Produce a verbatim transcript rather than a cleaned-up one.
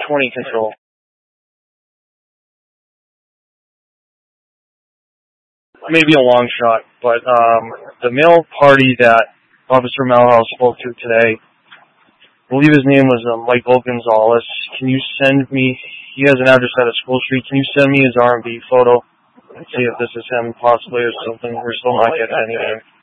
twenty control. Maybe a long shot, but um, the male party that Officer Malhouse spoke to today, I believe his name was uh, Michael Gonzalez. Can you send me, he has an address at a school street, can you send me his R and B photo and see if this is him possibly or something? We're still not getting anything.